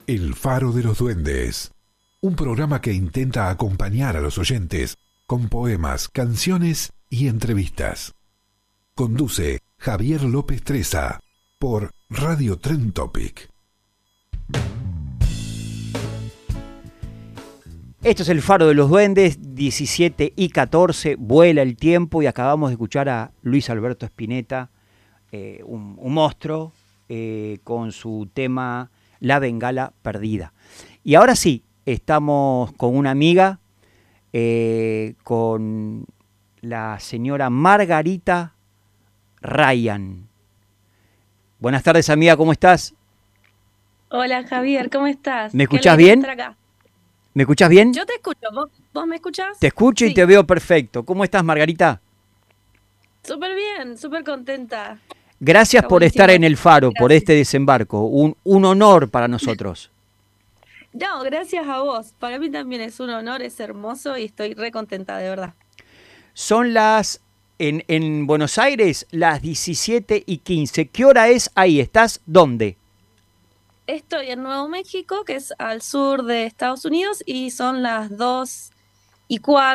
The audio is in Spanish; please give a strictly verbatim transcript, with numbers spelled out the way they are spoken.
El Faro de los Duendes, un programa que intenta acompañar a los oyentes con poemas, canciones y entrevistas. Conduce Javier López Treza por Radio Trend Topic. Esto es El Faro de los Duendes, diecisiete y catorce, vuela el tiempo y acabamos de escuchar a Luis Alberto Spinetta, eh, un, un monstruo, eh, con su tema La Bengala Perdida. Y ahora sí, estamos con una amiga, eh, con la señora Margarita Ryan. Buenas tardes, amiga, ¿cómo estás? Hola, Javier, ¿cómo estás? ¿Me escuchás bien? ¿Me escuchás bien? Yo te escucho, ¿vos, vos me escuchás? Te escucho Sí. Y te veo perfecto. ¿Cómo estás, Margarita? Súper bien, súper contenta. Gracias Está por buenísimo. estar en el Faro, Gracias. por este desembarco. Un, un honor para nosotros. No, gracias a vos. Para mí también es un honor, es hermoso y estoy re contenta, de verdad. Son las, en, en Buenos Aires, las diecisiete y quince. ¿Qué hora es ahí? ¿Estás dónde? Estoy en Nuevo México, que es al sur de Estados Unidos, y son las dos y cuarto.